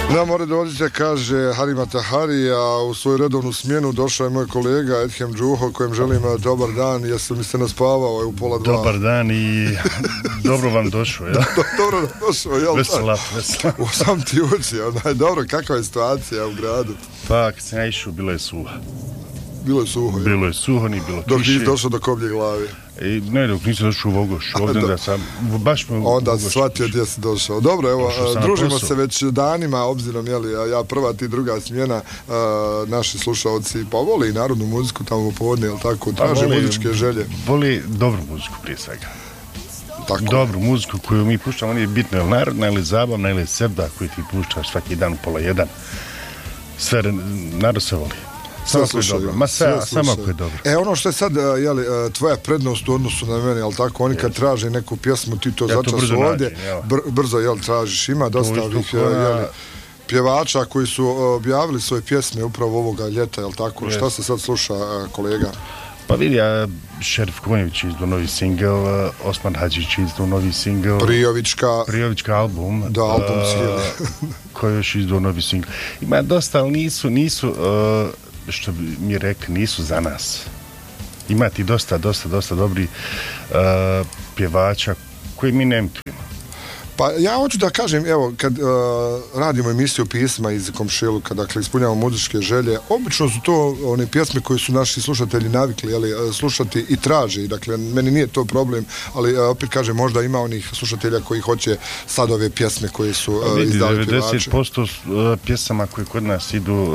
Na more dođite, kaže Harima Tahari, a u svoju redovnu smjenu došao je moj kolega Edhem Džuho, kojem želim dobar dan. Jesi mi se naspavao u pola dva? Dobar dan i dobro vam došao, ja? Dobro nam došao, jel? Vesela. Sam ti uči, dobro, kakva je situacija u gradu? Pa, kad sam ja išao, bilo je suho. Bilo je suho, Bilo je suho, nije bilo kiše. Dok nisi došao do Koblje glavi. Ne, dok nisam došao u Vogoš. Ovdje da sam, baš me onda si shvatio gdje si došao. Dobro, evo, družimo se već danima, obzirom, jeli, ja prva, ti druga smjena, naši slušalci, pa voli i narodnu muziku tamo povodne, jel tako, traže muzičke želje. Voli dobru muziku prije svega. Tako. Dobru muziku koju mi puštamo, nije bitno, ili narodna, ili zabavna, ili sebda koju ti puštaš svaki dan u pola jedan. Sve, narod se voli. Samo ako je dobro. Samo ako je dobro. Ono što je sad, tvoja prednost u odnosu na mene, jel tako, oni kad traže neku pjesmu, ti to začas ovdje, brzo, tražiš. Ima dosta ovih, pjevača koji su objavili svoje pjesme upravo ovoga ljeta, jel tako? Šta se sad sluša, kolega? Pa vidi, Šerif Konjević izdao novi singl, Osman Hadžić izdao novi singl, Prijovićka album, da, album cijeli, koji još izdao novi singl. Ima dosta, ali nisu što bi mi rekli, nisu za nas. Ima ti dosta dobri pjevača koji mi ne emitujemo. Pa ja hoću da kažem, evo, kad radimo emisiju pisma iz komšiluka, dakle, ispunjavamo muzičke želje, obično su to one pjesme koje su naši slušatelji navikli, slušati i traže, i dakle, meni nije to problem, ali opet kažem, možda ima onih slušatelja koji hoće sad ove pjesme koje su izdali pjevači. 90% pjesama koje kod nas idu,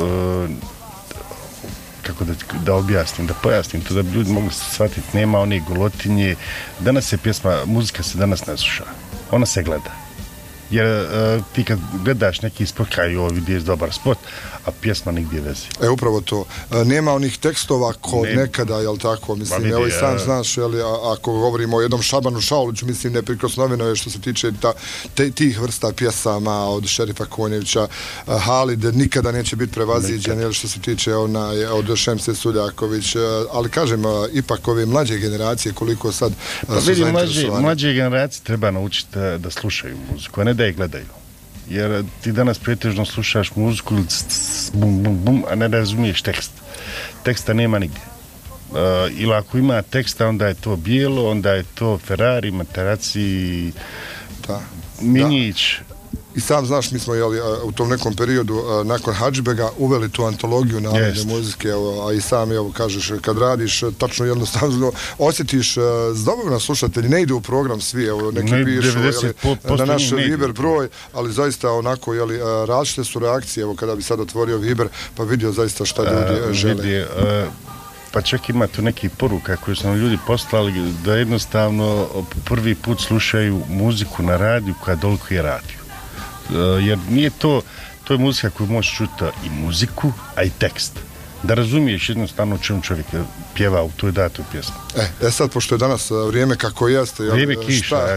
kako da objasnim, da pojasnim to da bi ljudi mogli shvatiti, nema one golotinje. Danas je pjesma, muzika se danas ne sluša, ona se gleda. Jer ti kad gledaš neki spot, kao vidiš dobar spot, a pjesma nigdje vezi. Upravo to. Nema onih tekstova nekada, jel tako? Mislim, evo i sam znaš, ako govorimo o jednom Šabanu Šauliću, mislim, neprikosnoveno je što se tiče tih vrsta pjesama od Šerifa Konjevića. Halid nikada neće biti prevaziđen, jel, što se tiče od Šemse Suljaković. Ali kažem, ipak ove mlađe generacije, koliko sad su zainteresovani. Mlađe generacije treba naučiti da slušaju muziku, a ne da je gledaju. Jer ti danas pretežno slušaš muziku bum, bum, bum, a ne razumiješ tekst. Teksta nema nigdje. Ili ako ima teksta, onda je to bijelo, onda je to Ferrari, Materazzi, Minjić. I sam znaš, mi smo u tom nekom periodu nakon Hadžbega uveli tu antologiju narodne muzike, a i sam, kažeš, kad radiš, tačno jednostavno osjetiš zdobavna slušatelji, ne ide u program svi, neki pišu na naš Viber broj, ali zaista onako, različite su reakcije, kada bi sad otvorio Viber, pa vidio zaista šta ljudi žele. Pa čak ima tu neki poruka koje su nam ljudi poslali da jednostavno prvi put slušaju muziku na radiju koja doliko je radio. Jer nije to je muzika koju možeš čuti i muziku, a i tekst. Da razumiješ jednostavno o čemu čovjek pjeva u toj datoj pjesmi. Sad, pošto je danas vrijeme kako jeste... Vrijeme kiša,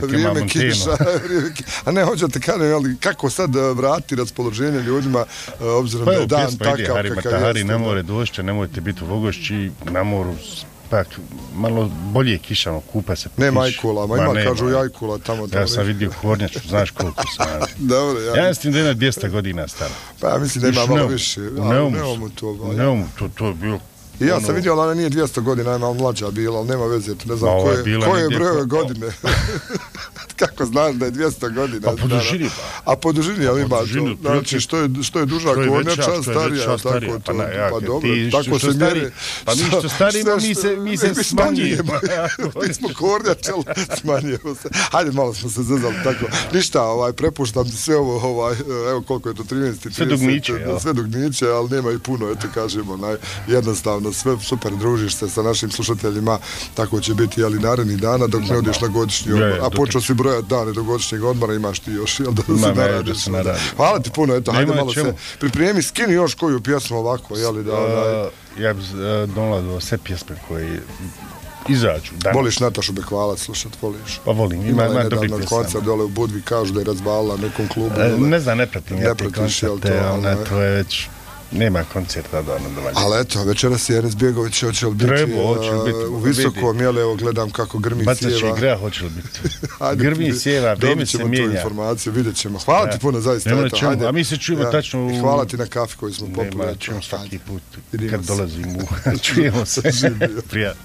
a ne, hoću te kažem, kako sad vratiti raspoloženje ljudima, obzirom da je dan takav kakav jeste. Na more došće, nemojte biti u Vogošći, na moru... Pak, malo bolje kišamo, kupa se. Nema ajkula, ima kažu jajkula tamo. Ja sam vidio Kornjaču, znaš koliko sam. Dobro, ja mislim da ima 200 godina stara. Pa ja mislim da ima malo više. Neumu, to je bilo. I ja sam vidio, ali ona nije 200 godina, ima mlađa bila, ali nema veze, ne znam koje je broj godine. Kako znaš da je 200 godina? Pa po dužini. A po dužini, ali ima to. Znači, što je duža Kornjača, starija, tako to. Pa dobro, tako se mjeri. Pa mi što starimo, mi se smanjujemo. Mi smo Kornjača, smanjujemo se. Hajde, malo smo se zezali, tako. Ništa, prepuštam ti sve ovo, evo koliko je to, 13, sve dugniće, ali nema i puno, eto kažemo, jednostavno, sve super, družiš se sa našim slušateljima, tako će biti, ali narednih dana dok ne odiš na godišnji odmor, a počeo si brojati dane do godišnjeg odmora, imaš ti još, jel da se naradiš. Hvala ti puno, eto, hajde malo se pripremi, skini još koju pjesmu ovako, jel da... Ja bih donadao sve pjesme koje izađu danas. Voliš Natašu Bekvalac slušat, voliš? Pa volim, ima dobri pjesama. Koncert dole u Budvi, kažu da je razvalila nekom klubu. Ne znam, ne pratim ja te koncerte, to je već... Nema koncerta do nadavanja. Ali eto, večeras je Enes Bjegović, hoće li biti u Visokom, jel, evo gledam kako grmi sjeva. Bacat će igra, hoće li biti. Grmi sjeva, vrijeme se mijenja. Dobit ćemo tu informaciju, vidjet ćemo. Hvala ti puno, zaista. A mi se čujemo tačno i hvala ti na kafi koji smo popili. Čujemo svaki put kad dolazimo. Čujemo se. Prijatno.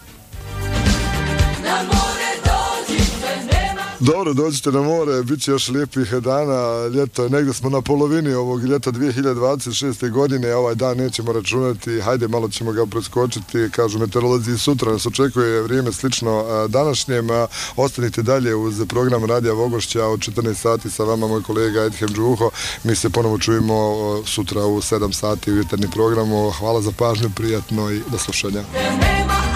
Dobro, dođite na more, bit će još lijepih dana, ljeto, negdje smo na polovini ovog ljeta 2026. godine, ovaj dan nećemo računati, hajde malo ćemo ga preskočiti, kažu meteorolozi, sutra nas očekuje vrijeme slično današnjem, ostanite dalje uz program Radija Vogošća od 14 sati sa vama moj kolega Edhem Džuho, mi se ponovo čujemo sutra u 7 sati u jutarnjem programu, hvala za pažnju, prijatno i do slušanja.